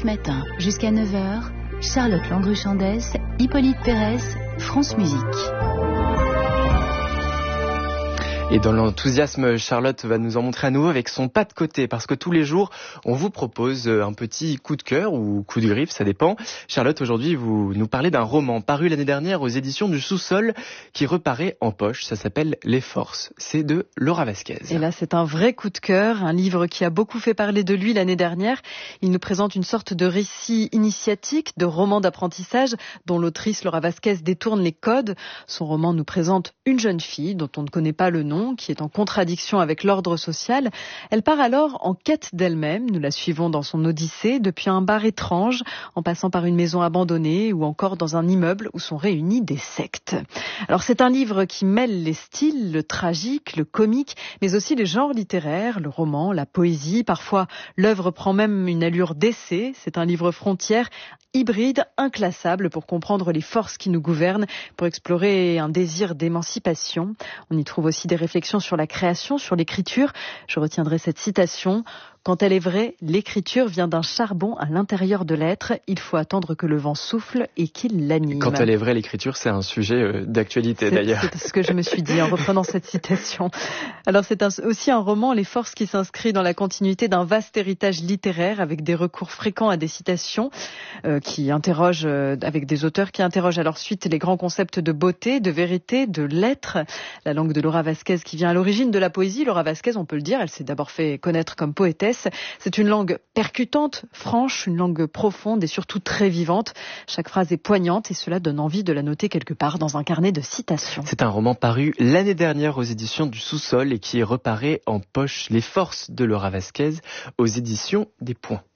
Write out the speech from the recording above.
Chaque matin, jusqu'à 9h, Charlotte Landru-Chandès, Hippolyte Pérez, France Musique. Et dans l'enthousiasme, Charlotte va nous en montrer à nouveau avec son pas de côté, parce que tous les jours, on vous propose un petit coup de cœur ou coup de griffe, ça dépend. Charlotte, aujourd'hui, vous nous parlez d'un roman paru l'année dernière aux éditions du Sous-Sol qui reparaît en poche. Ça s'appelle Les Forces. C'est de Laura Vasquez. Et là, c'est un vrai coup de cœur, un livre qui a beaucoup fait parler de lui l'année dernière. Il nous présente une sorte de récit initiatique, de roman d'apprentissage dont l'autrice Laura Vasquez détourne les codes. Son roman nous présente une jeune fille dont on ne connaît pas le nom, qui est en contradiction avec l'ordre social. Elle part alors en quête d'elle-même. Nous la suivons dans son odyssée, depuis un bar étrange, en passant par une maison abandonnée ou encore dans un immeuble où sont réunies des sectes. Alors c'est un livre qui mêle les styles, le tragique, le comique, mais aussi les genres littéraires, le roman, la poésie. Parfois, l'œuvre prend même une allure d'essai. C'est un livre frontière, hybride, inclassable pour comprendre les forces qui nous gouvernent, pour explorer un désir d'émancipation. On y trouve aussi des réflexions sur la création, sur l'écriture. Je retiendrai cette citation. Quand elle est vraie, l'écriture vient d'un charbon à l'intérieur de l'être. Il faut attendre que le vent souffle et qu'il l'anime. Quand elle est vraie, l'écriture, c'est un sujet d'actualité d'ailleurs. C'est ce que je me suis dit en reprenant cette citation. Alors c'est aussi un roman, Les Forces, qui s'inscrit dans la continuité d'un vaste héritage littéraire avec des recours fréquents à des citations qui interrogent, avec des auteurs qui interrogent à leur suite les grands concepts de beauté, de vérité, de lettres. La langue de Laura Vasquez qui vient à l'origine de la poésie. Laura Vasquez, on peut le dire, elle s'est d'abord fait connaître comme poétesse. C'est une langue percutante, franche, une langue profonde et surtout très vivante. Chaque phrase est poignante et cela donne envie de la noter quelque part dans un carnet de citations. C'est un roman paru l'année dernière aux éditions du Sous-Sol et qui reparaît en poche. Les Forces de Laura Vasquez aux éditions des Points.